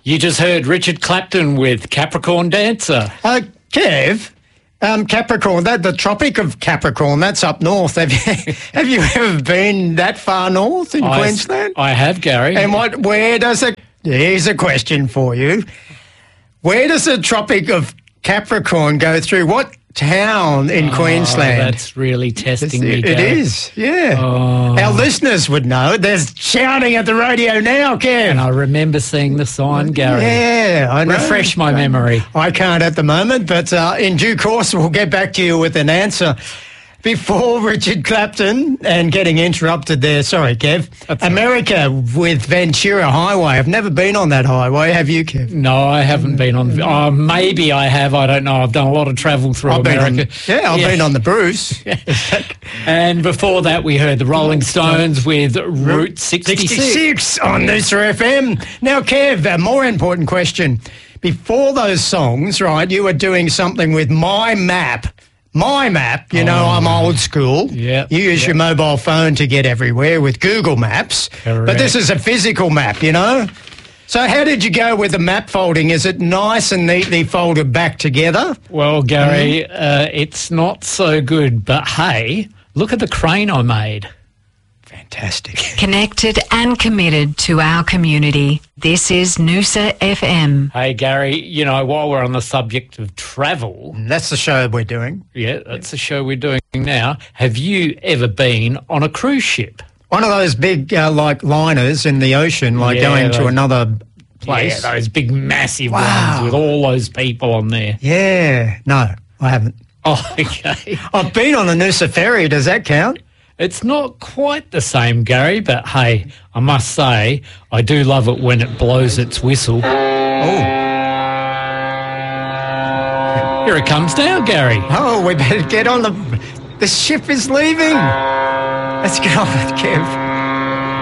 You just heard Richard Clapton with Capricorn Dancer. Kev, Capricorn, the Tropic of Capricorn, that's up north. Have you ever been that far north in Queensland? I have, Gary. And here's a question for you. Where does the Tropic of Capricorn go through? What town in Queensland? That's really testing me, Gary. It is, yeah. Our listeners would know. They're shouting at the radio now, Kev. And I remember seeing the sign, Gary. Yeah, I know. Refresh my memory. I can't at the moment, but in due course we'll get back to you with an answer. Before Richard Clapton and getting interrupted there, sorry, Kev. America with Ventura Highway. I've never been on that highway. Have you, Kev? No, I haven't been on. Maybe I have. I don't know. I've done a lot of travel through America. I've been on the Bruce. And before that, we heard the Rolling Stones with Route 66 on Noosa FM. Now, Kev, a more important question. Before those songs, right, you were doing something with My Map. My Map, I'm old school. Yeah. You use your mobile phone to get everywhere with Google Maps. Correct. But this is a physical map, So how did you go with the map folding? Is it nice and neatly folded back together? Well, Gary, it's not so good. But, hey, look at the crane I made. Fantastic. Connected and committed to our community. This is Noosa FM. Hey, Gary, while we're on the subject of travel... That's the show we're doing. Yeah, that's the show we're doing now. Have you ever been on a cruise ship? One of those big, liners in the ocean, going to another place. Yeah, those big, massive ones with all those people on there. Yeah. No, I haven't. Oh, okay. I've been on the Noosa ferry. Does that count? It's not quite the same, Gary, but hey, I must say, I do love it when it blows its whistle. Oh. Here it comes now, Gary. Oh, we better get on the ship is leaving. Let's get on with Kev.